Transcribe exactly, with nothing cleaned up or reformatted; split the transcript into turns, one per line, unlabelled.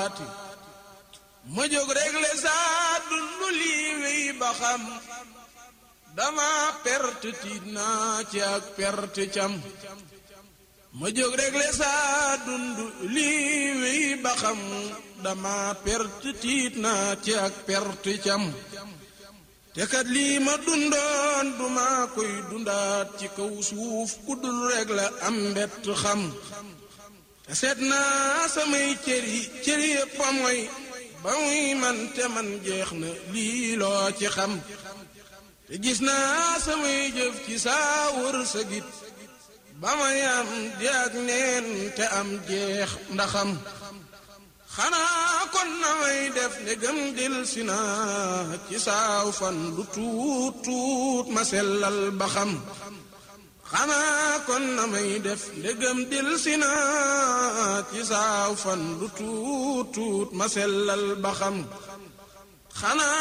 ma jóg réglé saa dundu lii wéy ba xam dama perte tiit naa ci ak perte cam ma jóg réglé saa dundu lii wéy ba xam dama perte tiit naa ci ak perte cam te kat lii ma dundoon duma koy dundaat ci kaw suuf ku dul réglé am mbett xam te seet naa samay cëri cëri yépp a mooy ba muy man te man jeex na lii loo ci xam te gis naa samay jëf ci saa wërsëgit ba may am di ak neen te am jeex ndaxam xanaa kon na may def ne gëm dil si naa ci saaw fan lu tuut tuut ma sellal ba xam xanaa kon na may def ndegam dil si naa ci saaw fan lu tuut tuut ma sellal ba xam xanaa